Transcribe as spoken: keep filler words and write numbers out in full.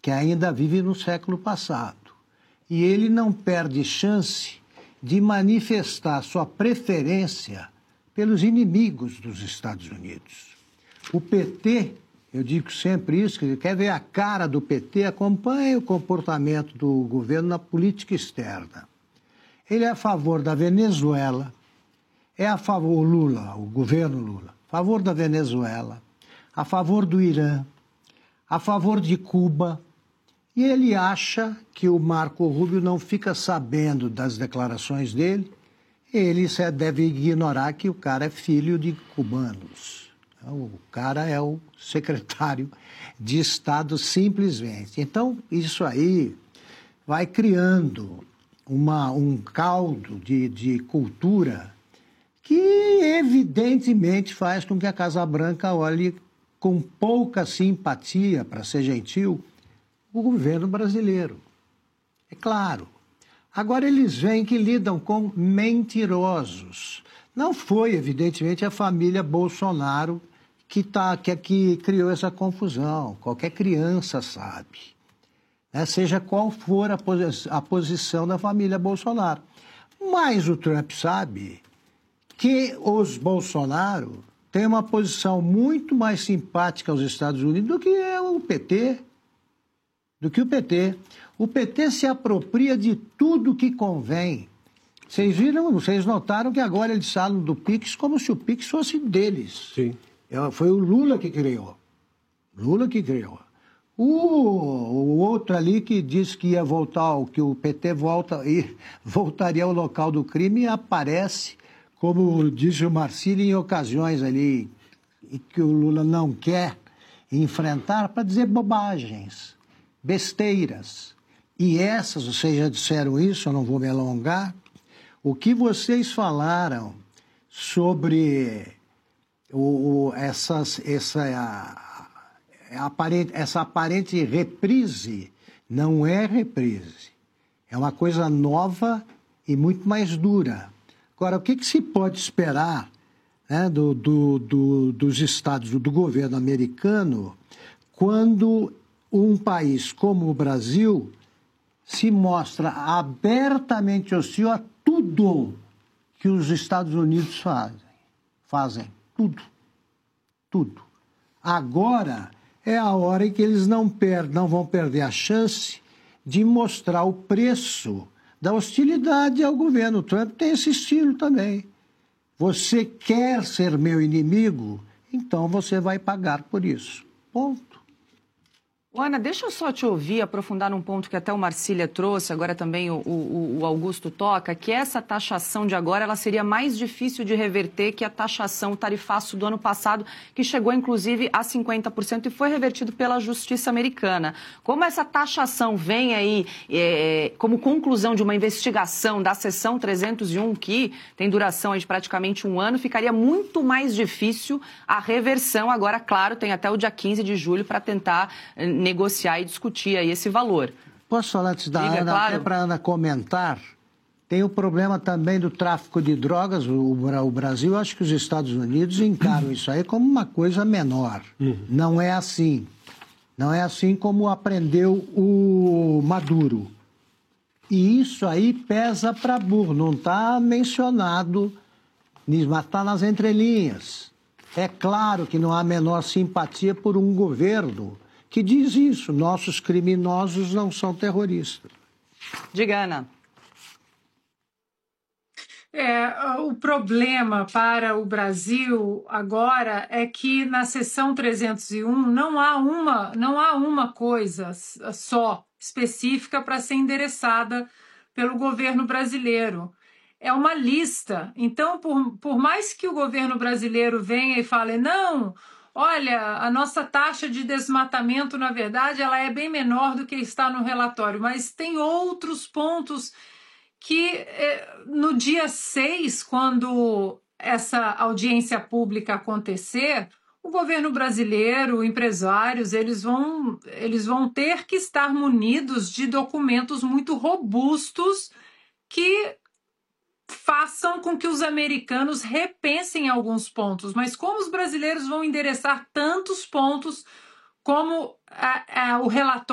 que ainda vive no século passado. E ele não perde chance de manifestar sua preferência pelos inimigos dos Estados Unidos. O P T, eu digo sempre isso, que quer ver a cara do P T, acompanha o comportamento do governo na política externa. Ele é a favor da Venezuela, é a favor, o Lula, o governo Lula, a favor da Venezuela, a favor do Irã, a favor de Cuba, e ele acha que o Marco Rubio não fica sabendo das declarações dele, ele deve ignorar que o cara é filho de cubanos. O cara é o secretário de Estado simplesmente. Então, isso aí vai criando uma, um caldo de, de cultura que evidentemente faz com que a Casa Branca olhe com pouca simpatia, para ser gentil, o governo brasileiro. É claro. Agora eles veem que lidam com mentirosos. Não foi, evidentemente, a família Bolsonaro que, tá, que, que criou essa confusão. Qualquer criança sabe. Né? Seja qual for a, posi a posição da família Bolsonaro. Mas o Trump sabe que os Bolsonaro têm uma posição muito mais simpática aos Estados Unidos do que é o P T. Do que o P T. O P T se apropria de tudo que convém. Vocês viram, vocês notaram que agora eles falam do Pix como se o Pix fosse deles. Sim. Foi o Lula que criou. Lula que criou. O, o outro ali que disse que ia voltar, que o P T volta e voltaria ao local do crime, aparece, como disse o Marcílio, em ocasiões ali que o Lula não quer enfrentar, para dizer bobagens, besteiras. E essas, vocês já disseram isso, eu não vou me alongar. O que vocês falaram sobre o, o, essas, essa, a, a aparente, essa aparente reprise não é reprise. É uma coisa nova e muito mais dura. Agora, o que, que se pode esperar, né, do, do, do, dos estados, do governo americano, quando um país como o Brasil se mostra abertamente hostil a tudo que os Estados Unidos fazem. Fazem tudo. Tudo. Agora é a hora em que eles não, per não vão perder a chance de mostrar o preço da hostilidade ao governo. O Trump tem esse estilo também. Você quer ser meu inimigo? Então você vai pagar por isso. Ponto. Ana, deixa eu só te ouvir, aprofundar num ponto que até o Marcília trouxe, agora também o, o, o Augusto toca, que essa taxação de agora ela seria mais difícil de reverter que a taxação, o tarifaço do ano passado, que chegou inclusive a cinquenta por cento e foi revertido pela Justiça Americana. Como essa taxação vem aí é, como conclusão de uma investigação da seção trezentos e um, que tem duração aí de praticamente um ano, ficaria muito mais difícil a reversão. Agora, claro, tem até o dia quinze de julho para tentar negociar e discutir aí esse valor. Posso falar antes da Diga, Ana, claro. até para a Ana comentar? Tem o problema também do tráfico de drogas. O, o Brasil, acho que os Estados Unidos encaram isso aí como uma coisa menor. Uhum. Não é assim. Não é assim como aprendeu o Maduro. E isso aí pesa para burro. Não está mencionado, mas está nas entrelinhas. É claro que não há a menor simpatia por um governo que diz isso, nossos criminosos não são terroristas. Diga, Ana. É, o problema para o Brasil agora é que na seção trezentos e um não há uma, não há uma coisa só específica para ser endereçada pelo governo brasileiro. É uma lista. Então, por, por mais que o governo brasileiro venha e fale, não, olha, a nossa taxa de desmatamento, na verdade, ela é bem menor do que está no relatório, mas tem outros pontos que no dia seis, quando essa audiência pública acontecer, o governo brasileiro, empresários, eles vão, eles vão ter que estar munidos de documentos muito robustos que façam com que os americanos repensem alguns pontos. Mas como os brasileiros vão endereçar tantos pontos como a, a, o relatório